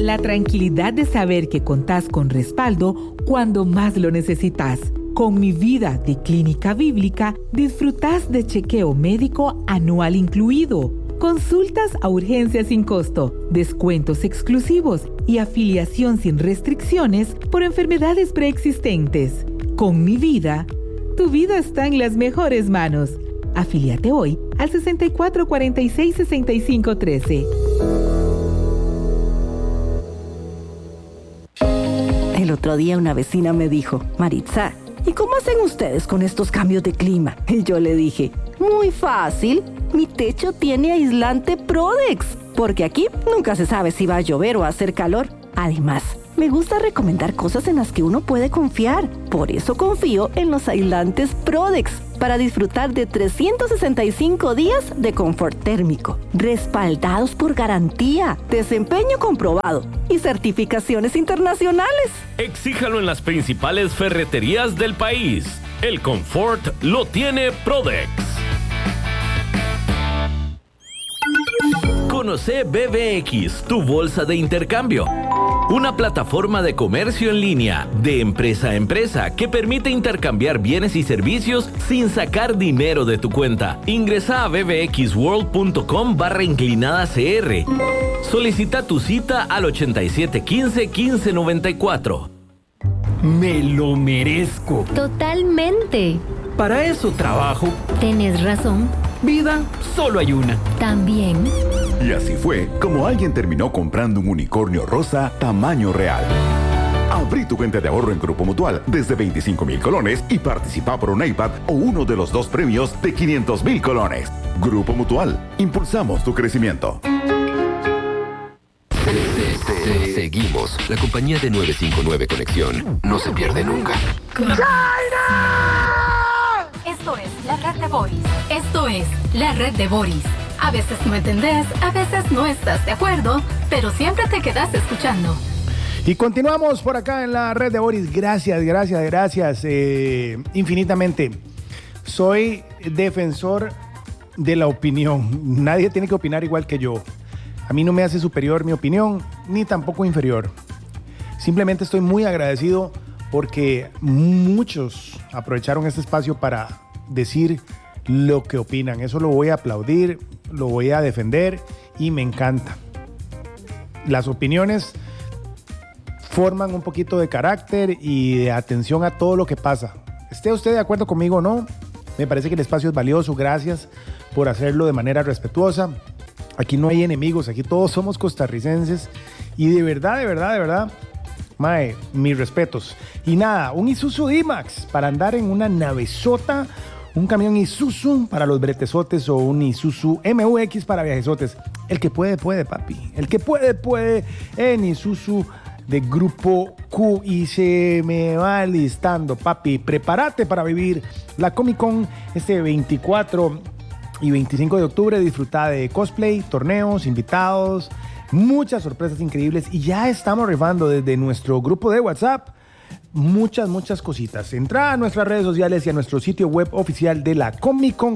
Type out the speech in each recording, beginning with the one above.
La tranquilidad de saber que contás con respaldo cuando más lo necesitas. Con Mi Vida de Clínica Bíblica, disfrutás de chequeo médico anual incluido, consultas a urgencias sin costo, descuentos exclusivos y afiliación sin restricciones por enfermedades preexistentes. Con Mi Vida, tu vida está en las mejores manos. Afíliate hoy al 6446-6513. El otro día una vecina me dijo: Maritza, ¿y cómo hacen ustedes con estos cambios de clima? Y yo le dije: muy fácil, mi techo tiene aislante Prodex, porque aquí nunca se sabe si va a llover o a hacer calor. Además, me gusta recomendar cosas en las que uno puede confiar. Por eso confío en los aislantes Prodex, para disfrutar de 365 días de confort térmico, respaldados por garantía, desempeño comprobado y certificaciones internacionales. Exíjalo en las principales ferreterías del país. El confort lo tiene Prodex. Conoce BBX, tu bolsa de intercambio. Una plataforma de comercio en línea, de empresa a empresa, que permite intercambiar bienes y servicios sin sacar dinero de tu cuenta. Ingresa a bbxworld.com/inclinada-cr. Solicita tu cita al 8715-1594. Me lo merezco. Totalmente. Para eso trabajo. Tienes razón. Vida, solo hay una. También. Y así fue como alguien terminó comprando un unicornio rosa tamaño real. Abrí tu cuenta de ahorro en Grupo Mutual desde 25,000 colones y participa por un iPad o uno de los 2 premios de 500,000 colones. Grupo Mutual, impulsamos tu crecimiento. Seguimos, la compañía de 959 Conexión. No se pierde nunca. Esto es la red de Boris. Esto es la red de Boris. A veces no entendés, a veces no estás de acuerdo, pero siempre te quedas escuchando. Y continuamos por acá en la red de Boris. Gracias, infinitamente. Soy defensor de la opinión. Nadie tiene que opinar igual que yo. A mí no me hace superior mi opinión, ni tampoco inferior. Simplemente estoy muy agradecido porque muchos aprovecharon este espacio para decir lo que opinan. Eso lo voy a aplaudir, lo voy a defender y me encanta. Las opiniones forman un poquito de carácter y de atención a todo lo que pasa. Esté usted de acuerdo conmigo o no, me parece que el espacio es valioso. Gracias por hacerlo de manera respetuosa. Aquí no hay enemigos, aquí todos somos costarricenses y de verdad, mae, mis respetos. Y nada, un Isuzu D-Max para andar en una navezota, un camión Isuzu para los bretesotes o un Isuzu MUX para viajesotes. El que puede, papi. El que puede en Isuzu de Grupo Q. Y se me va listando, papi. Prepárate para vivir la Comic Con este 24 y 25 de octubre. Disfruta de cosplay, torneos, invitados, muchas sorpresas increíbles. Y ya estamos rifando desde nuestro grupo de WhatsApp muchas cositas. Entra a nuestras redes sociales y a nuestro sitio web oficial de la Comic Con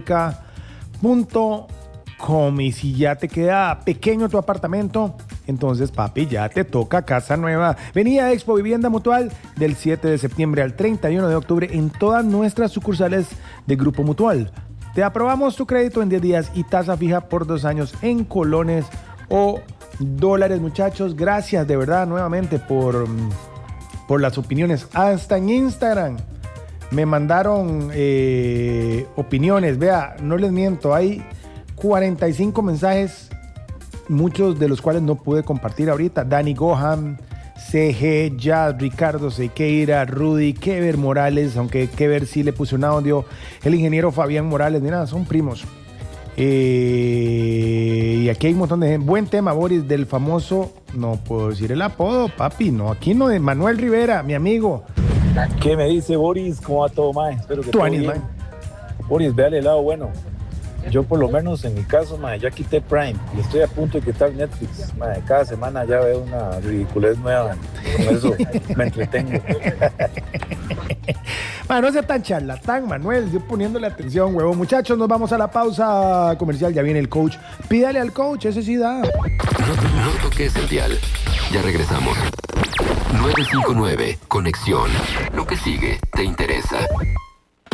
CostaRica.com. Y si ya te queda pequeño tu apartamento, entonces, papi, ya te toca casa nueva. Vení a Expo Vivienda Mutual del 7 de septiembre al 31 de octubre en todas nuestras sucursales de Grupo Mutual. Te aprobamos tu crédito en 10 días y tasa fija por 2 años en colones o dólares, muchachos. Gracias de verdad nuevamente por las opiniones. Hasta en Instagram me mandaron opiniones. Vea, no les miento, hay 45 mensajes, muchos de los cuales no pude compartir ahorita. Dani Gohan, CG, Jazz, Ricardo Sequeira, Rudy, Kever Morales, aunque Kever sí le puse un audio, el ingeniero Fabián Morales, mira, son primos. Y aquí hay un montón de gente. Buen tema, Boris, del famoso, no puedo decir el apodo, papi, no, aquí no, de Manuel Rivera, mi amigo. ¿Qué me dice Boris? ¿Cómo va todo, mae? Espero que todo bien. Mae. Boris, véale el lado bueno. Yo por lo menos en mi caso, mae, ya quité Prime y estoy a punto de quitar Netflix. Mae, cada semana ya veo una ridiculez nueva. Con eso me entretengo. Bueno, no sea tan charlatán, Manuel, yo poniéndole atención, huevo. Muchachos, nos vamos a la pausa comercial, ya viene el coach. Pídale al coach, ese sí da. No toques el dial. Ya regresamos. 959 Conexión. Lo que sigue te interesa.